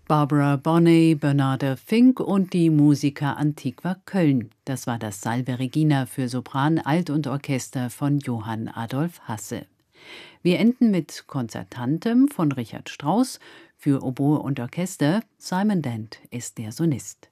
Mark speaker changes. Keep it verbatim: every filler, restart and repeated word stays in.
Speaker 1: Barbara Bonney, Bernarda Fink und die Musica Antiqua Köln. Das war das Salve Regina für Sopran, Alt und Orchester von Johann Adolf Hasse. Wir enden mit Concertantem von Richard Strauss. Für Oboe und Orchester, Simon Dent ist der Solist.